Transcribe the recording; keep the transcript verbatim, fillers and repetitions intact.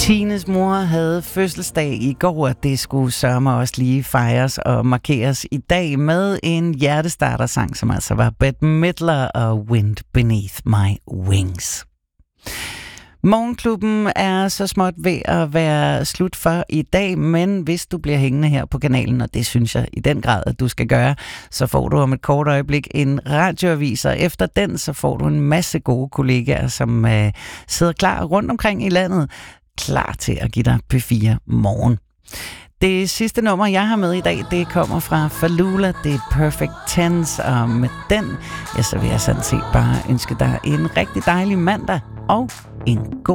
Tines mor havde fødselsdag i går, og det skulle sørme også lige fejres og markeres i dag med en hjertestartersang, som altså var Bette Midler og Wind Beneath My Wings. Morgenklubben er så småt ved at være slut for i dag, men hvis du bliver hængende her på kanalen, og det synes jeg i den grad, at du skal gøre, så får du om et kort øjeblik en radioavis, og efter den, så får du en masse gode kollegaer, som øh, sidder klar rundt omkring i landet, klar til at give dig P fire morgen. Det sidste nummer, jeg har med i dag, det kommer fra Falula, det er Perfect Tense, og med den, ja, så vil jeg sådan set bare ønske dig en rigtig dejlig mandag og en god